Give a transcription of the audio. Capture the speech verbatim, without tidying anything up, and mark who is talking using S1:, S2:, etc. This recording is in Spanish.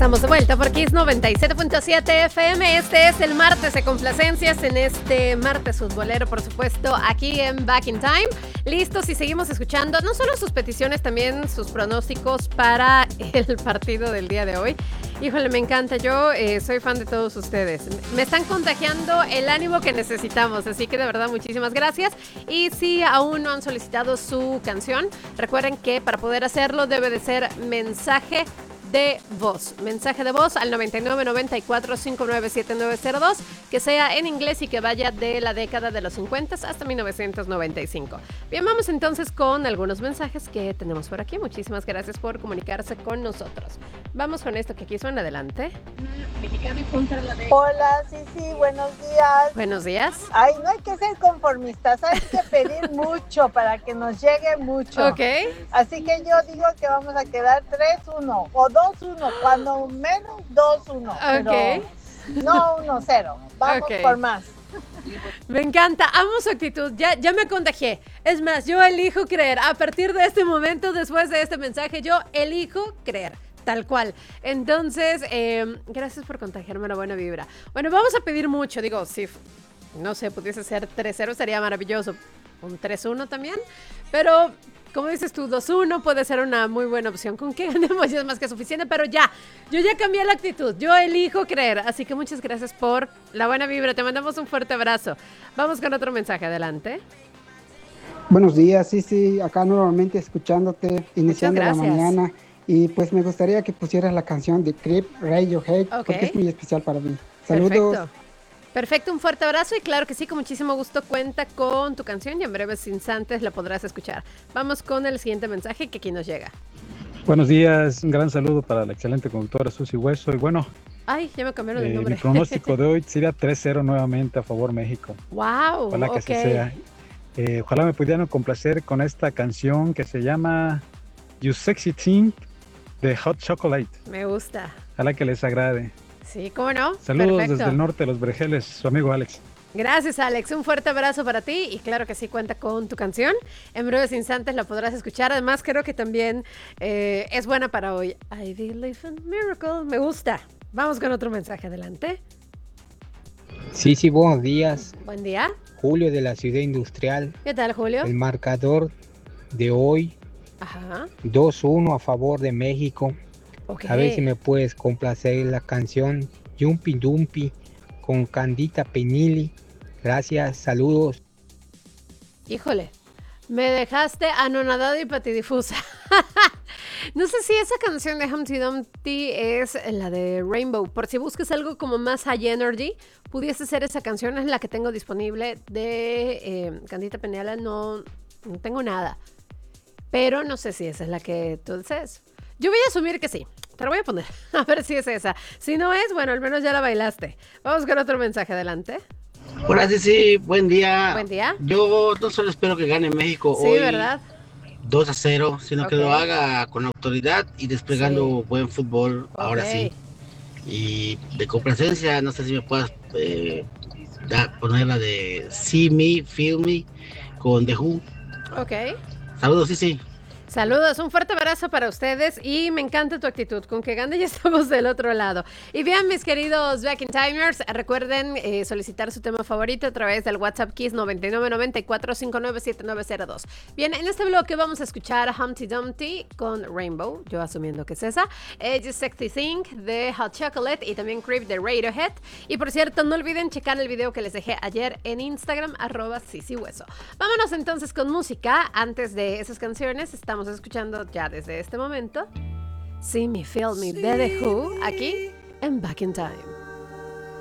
S1: estamos de vuelta por Kiss noventa y siete punto siete F M. Este es el martes de complacencias, en este martes futbolero, por supuesto, aquí en Back in Time. Listos y seguimos escuchando no solo sus peticiones, también sus pronósticos para el partido del día de hoy. Híjole, me encanta. Yo eh, soy fan de todos ustedes. Me están contagiando el ánimo que necesitamos, así que de verdad muchísimas gracias. Y si aún no han solicitado su canción, recuerden que para poder hacerlo debe de ser mensaje de voz, mensaje de voz al noventa y nueve noventa y cuatro cincuenta y nueve setenta y nueve cero dos, que sea en inglés y que vaya de la década de los cincuenta hasta mil novecientos noventa y cinco. Bien, vamos entonces con algunos mensajes que tenemos por aquí. Muchísimas gracias por comunicarse con nosotros. Vamos con esto que aquí suena. Adelante.
S2: Hola, sí, sí, buenos días.
S1: Buenos días.
S2: Ay, no hay que ser conformistas, hay que pedir mucho para que nos llegue mucho.
S1: Ok.
S2: Así que yo digo que vamos a quedar tres uno o dos uno, cuando menos dos uno.
S1: Ok.
S2: No uno cero, vamos
S1: Ok.
S2: por más.
S1: Me encanta, amo su actitud, ya, ya me contagié. Es más, yo elijo creer. A partir de este momento, después de este mensaje, yo elijo creer. Tal cual. Entonces, eh, gracias por contagiarme la buena vibra. Bueno, vamos a pedir mucho. Digo, si, no sé, pudiese ser tres cero, sería maravilloso. Un tres uno también. Pero, como dices tú, dos uno puede ser una muy buena opción. Con que ganemos ya es más que suficiente. Pero ya, yo ya cambié la actitud. Yo elijo creer. Así que muchas gracias por la buena vibra. Te mandamos un fuerte abrazo. Vamos con otro mensaje. Adelante.
S3: Buenos días, sí, sí, acá nuevamente escuchándote, iniciando la
S1: gracias.
S3: mañana. Y pues me gustaría que pusieras la canción de Creep, Radiohead,
S1: Ok.
S3: porque es muy especial para mí. Saludos.
S1: Perfecto. Perfecto, un fuerte abrazo y claro que sí, con muchísimo gusto cuenta con tu canción y en breves instantes la podrás escuchar. Vamos con el siguiente mensaje que aquí nos llega.
S4: Buenos días, un gran saludo para la excelente conductora Susi Hueso. Y bueno,
S1: Ay, ya me cambiaron el
S4: eh,
S1: nombre.
S4: mi pronóstico de hoy sería tres cero nuevamente a favor México.
S1: Wow,
S4: Ojalá que
S1: ok.
S4: así sea. Eh, ojalá me pudieran complacer con esta canción que se llama You Sexy Thing de Hot Chocolate.
S1: Me gusta.
S4: Ojalá que les agrade.
S1: Sí, ¿cómo no?
S4: Saludos
S1: Perfecto.
S4: desde el norte de Los Vergeles, su amigo Alex.
S1: Gracias, Alex. Un fuerte abrazo para ti y claro que sí cuenta con tu canción. En breves instantes la podrás escuchar. Además, creo que también eh, es buena para hoy. I believe in miracle. Me gusta. Vamos con otro mensaje. Adelante.
S5: Sí, sí, buenos días.
S1: Buen día.
S5: Julio de la Ciudad Industrial.
S1: ¿Qué tal, Julio?
S5: El marcador de hoy,
S1: Ajá.
S5: dos uno a favor de México.
S1: Ok.
S5: A ver si me puedes complacer la canción Yumpy Dumpy con Candita Penili. Gracias, saludos.
S1: Híjole, me dejaste anonadada y patidifusa. No sé si esa canción de Humpty Dumpty es la de Rainbow. Por si buscas algo como más high energy, pudiese ser esa canción. Es la que tengo disponible de eh, Candita Penela. No, no tengo nada. Pero no sé si esa es la que tú desees. Yo voy a asumir que sí. Te lo voy a poner. A ver si es esa. Si no es, bueno, al menos ya la bailaste. Vamos con otro mensaje. Adelante.
S6: Hola, Ceci, buen día.
S1: Buen día.
S6: Yo no solo espero que gane México
S1: Sí,
S6: hoy
S1: ¿verdad?
S6: dos a cero, sino
S1: Ok.
S6: que lo haga con autoridad y desplegando
S1: Sí.
S6: buen fútbol, ahora
S1: Ok.
S6: sí. Y de complacencia, no sé si me puedas eh, da- poner la de See Me, Feel Me con The Who.
S1: Ok.
S6: Saludos, Ceci.
S1: Saludos, un fuerte abrazo para ustedes y me encanta tu actitud, con que gane ya estamos del otro lado. Y bien, mis queridos Back in Timers, recuerden eh, solicitar su tema favorito a través del WhatsApp Kiss noventa y nueve noventa y cuatro cincuenta y nueve setenta y nueve cero dos. Bien, en este bloque vamos a escuchar a Humpty Dumpty con Rainbow, yo asumiendo que es esa, eh, You Sexy Thing de Hot Chocolate y también Creep de Radiohead. Y por cierto, no olviden checar el video que les dejé ayer en Instagram, arroba Sisi Hueso. Vámonos entonces con música. Antes de esas canciones, estamos escuchando ya desde este momento See Me, Feel Me de The Who, aquí en Back in Time.